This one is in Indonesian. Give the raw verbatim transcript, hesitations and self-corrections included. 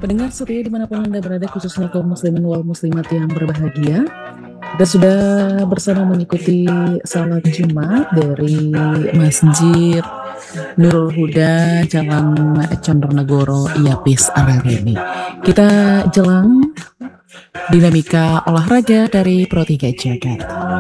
Pendengar setia dimanapun Anda berada, khususnya kaum muslimin wal muslimat yang berbahagia, kita sudah bersama mengikuti salat Jumat dari Masjid Nurul Huda, Jalan Condronegoro, Iapis, Arareni. Kita jelang dinamika olahraga dari Pro tiga Jakarta.